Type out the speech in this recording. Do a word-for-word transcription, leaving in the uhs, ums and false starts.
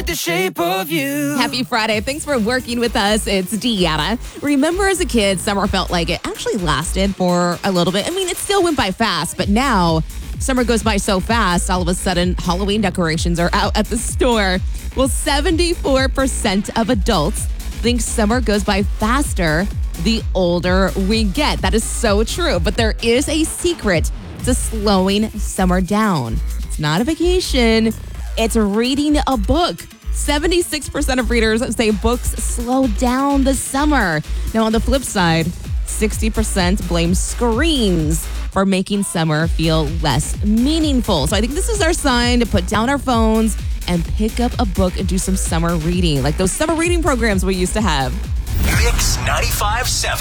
the shape of you. Happy Friday. Thanks for working with us. It's Deanna. Remember as a kid, summer felt like it actually lasted for a little bit. I mean, it still went by fast, but now summer goes by so fast, all of a sudden Halloween decorations are out at the store. Well, seventy-four percent of adults think summer goes by faster the older we get. That is so true. But there is a secret to slowing summer down. It's not a vacation. It's reading a book. seventy-six percent of readers say books slow down the summer. Now, on the flip side, sixty percent blame screens for making summer feel less meaningful. So I think this is our sign to put down our phones and pick up a book and do some summer reading, like those summer reading programs we used to have. Mix ninety-five point seven.